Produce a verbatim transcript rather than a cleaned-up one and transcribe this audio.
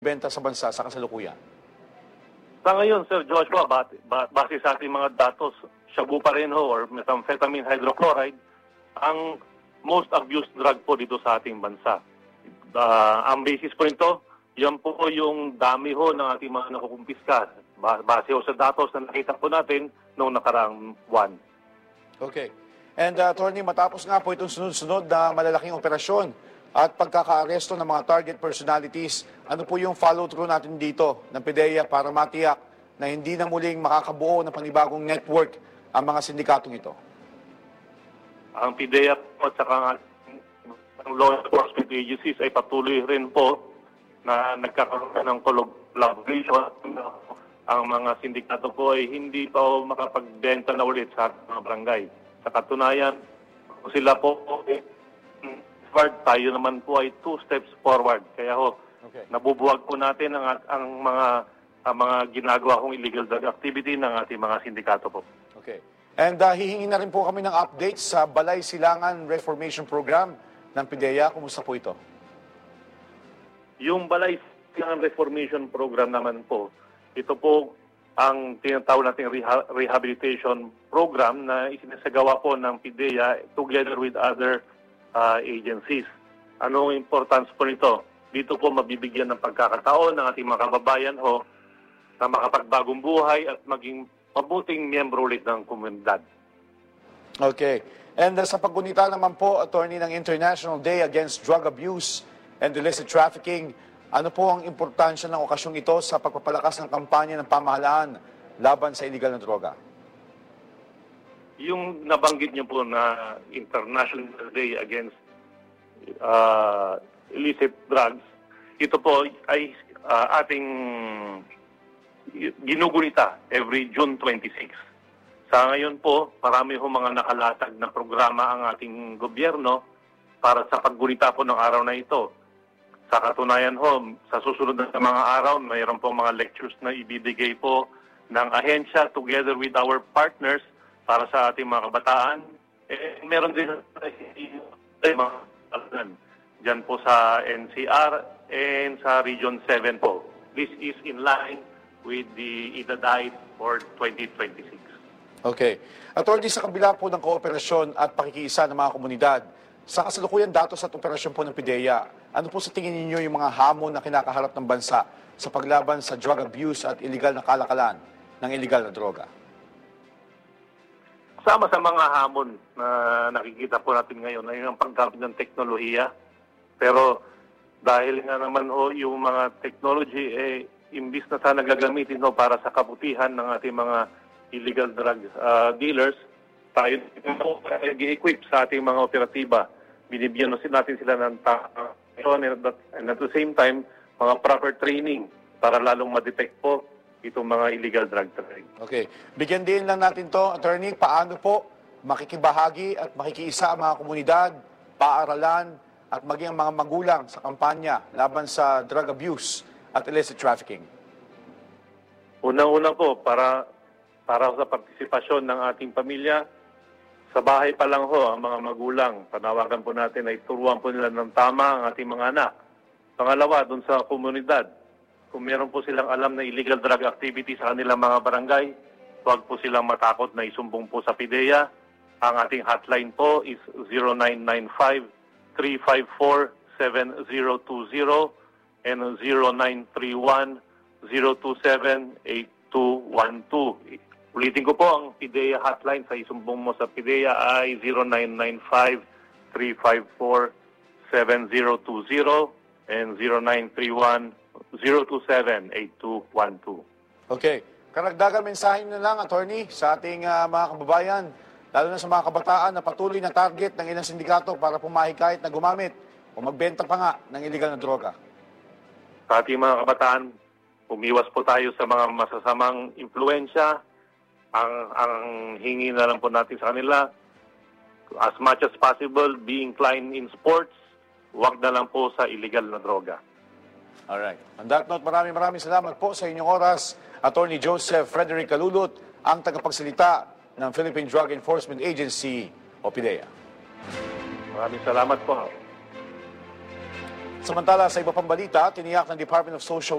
benta sa bansa sa kasalukuyan? Sa ngayon, Sir Joshua, base, base sa ating mga datos, shabu pa rin ho or methamphetamine hydrochloride ang most abused drug po dito sa ating bansa. Uh, ang basis po nito, yan po yung dami ho ng ating mga nakukumpiska. Base ho sa datos na nakita po natin noong nakaraang buwan. Okay. And uh, Attorney, matapos nga po itong sunod-sunod na malalaking operasyon at pagkakaaresto ng mga target personalities, ano po yung follow-through natin dito ng PIDEA para matiyak na hindi na muling makakabuo ng panibagong network ang mga sindikatong ito? Ang PIDEA po at saka ang law enforcement agencies ay patuloy rin po na nagkakaroon ng collaboration. Ang mga sindikato po ay hindi pa makapagbenta na ulit sa mga barangay. Sa katunayan, sila po tayo naman po ay two steps forward. Kaya ho, okay, nabubuwag po natin ang, ang mga ang mga ginagawa kong illegal drug activity ng ating mga sindikato po. Okay. And uh, hihingi na rin po kami ng updates sa Balay Silangan Reformation Program ng PIDEA. Kumusta po ito? Yung Balay Silangan Reformation Program naman po, ito po ang tinatawag nating reha rehabilitation program na isinasagawa po ng PIDEA together with other Uh, agencies. Anong importance po nito? Dito po mabibigyan ng pagkakataon ng ating mga kababayan ho na makapagbagong buhay at maging mabuting miyembro ulit ng komunidad. Okay. And uh, sa paggunita naman po, Attorney, ng International Day Against Drug Abuse and Illicit Trafficking, ano po ang importansya ng okasyong ito sa pagpapalakas ng kampanya ng pamahalaan laban sa illegal na droga? Yung nabanggit niyo po na International Day Against uh, Illicit Drugs, ito po ay uh, ating ginugunita every June twenty-sixth. Sa ngayon po, marami ho mga nakalatag na programa ang ating gobyerno para sa paggunita po ng araw na ito. Sa katunayan ho, sa susunod na mga araw, mayroon po mga lectures na ibibigay po ng ahensya together with our partners para sa ating mga kabataan. Eh, meron din eh, mga dyan po sa N C R and sa Region seven po. This is in line with the I D A D I T for twenty twenty-six. Okay. Attorney, sa kabila po ng kooperasyon at pakikiisa ng mga komunidad, sa kasalukuyan datos at operasyon po ng PIDEA, ano po sa tingin ninyo yung mga hamon na kinakaharap ng bansa sa paglaban sa drug abuse at illegal na kalakalan ng illegal na droga? Sama sa mga hamon na nakikita po natin ngayon ay yung paggamit ng teknolohiya. Pero dahil nga naman ho yung mga technology, eh, imbis na sana gagamitin ho para sa kabutihan ng ating mga illegal drug uh, dealers, tayo i-equip sa ating mga operatiba. Binibigyan natin sila ng taon and at the same time, mga proper training para lalong ma-detect po itong mga illegal drug trade. Okay. Bigyan din lang natin to, Attorney, paano po makikibahagi at makikiisa ang mga komunidad, paaralan, at maging ang mga magulang sa kampanya laban sa drug abuse at illicit trafficking? Unang-una po, para, para sa partisipasyon ng ating pamilya, sa bahay pa lang ho, ang mga magulang, panawagan po natin ay turuan po nila ng tama ang ating mga anak. Pangalawa, dun sa komunidad, kung meron po silang alam na illegal drug activity sa kanilang mga barangay, huwag po silang matakot na isumbong po sa PIDEA. Ang ating hotline po is zero nine nine five, three five four, seven zero two zero and zero nine three one, zero two seven, eight two one two. Ulitin ko po, ang PIDEA hotline sa isumbong mo sa PIDEA ay zero nine nine five, three five four, seven zero two zero and zero nine three one, zero two seven, eight two one two. Okay. Karagdagan mensahe na lang, Attorney, sa ating uh, mga kababayan, lalo na sa mga kabataan na patuloy na target ng ilang sindikato para pumahikayat na gumamit o magbenta pa nga ng illegal na droga. Sa ating mga kabataan, umiwas po tayo sa mga masasamang impluensya. Ang, ang hingi na lang po natin sa kanila, as much as possible, be inclined in sports, huwag na lang po sa illegal na droga. Alright. On that note, maraming maraming salamat po sa inyong oras. Attorney Joseph Frederick Calulot, ang tagapagsalita ng Philippine Drug Enforcement Agency o PIDEA. Maraming salamat po. Samantala, sa iba pang balita, tiniyak ng Department of Social